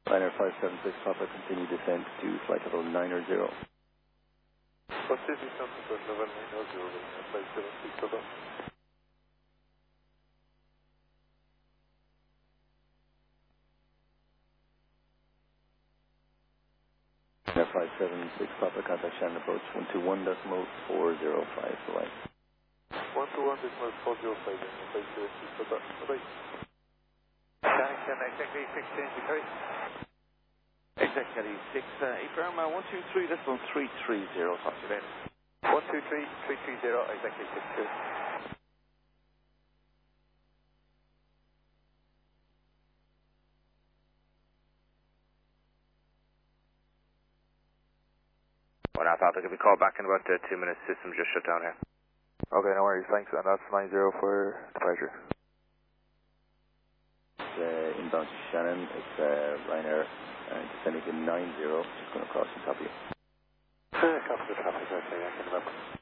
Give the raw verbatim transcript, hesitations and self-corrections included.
Liner five seven six Papa, continue descent to flight level niner zero. Continue descent to flight level niner zero, five seven six Papa. Liner five seven six Papa, contact Shannon approach one two one decimal four zero five, bye-bye. one two one decimal four zero five, five seven six Papa, bye-bye. Shannon, can exactly six change the carry? Exactly six, uh, Affirm, uh, one two three decimal three three zero, talk to you later. one two three three three zero, exactly six two. Well, I thought I'd give you a call back in about uh, two minutes. System just shut down here. Okay, no worries, thanks, and that's nine zero for departure. It's uh, inbound to Shannon, it's uh, Ryanair, and descending to nine zero, just going to cross on top of you. Copy the traffic, okay, I can remember.